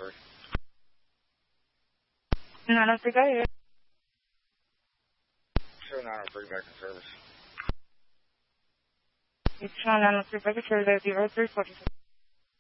903, go ahead. Show 903 back in service. It's showing 903 back in service at 0346.